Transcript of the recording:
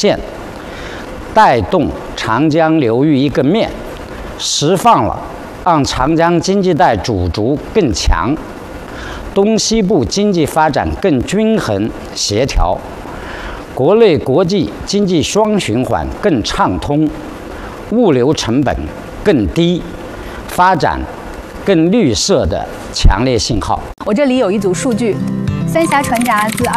线，带动长江流域一个面，释放了让长江经济带主轴更强，东西部经济发展更均衡协调，国内国际经济双循环更畅通，物流成本更低，发展更绿色的强烈信号。 我这里有一组数据，三峡船闸自